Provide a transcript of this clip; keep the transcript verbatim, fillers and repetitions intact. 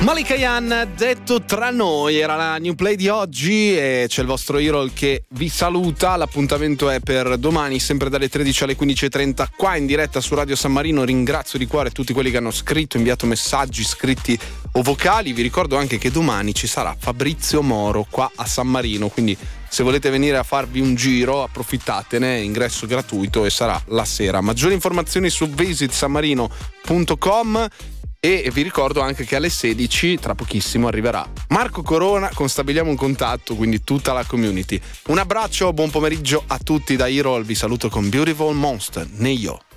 Malika Yan, detto tra noi, era la new play di oggi e c'è il vostro Hero che vi saluta. L'appuntamento è per domani, sempre dalle tredici alle quindici e trenta, qua in diretta su Radio San Marino. Ringrazio di cuore tutti quelli che hanno scritto, inviato messaggi scritti o vocali. Vi ricordo anche che domani ci sarà Fabrizio Moro qua a San Marino, quindi se volete venire a farvi un giro approfittatene, ingresso gratuito e sarà la sera. Maggiori informazioni su visit san marino punto com. E vi ricordo anche che alle sedici, tra pochissimo, arriverà Marco Corona con Stabiliamo un contatto, quindi tutta la community. Un abbraccio, buon pomeriggio a tutti da Hero, vi saluto con Beautiful Monster, Neyo.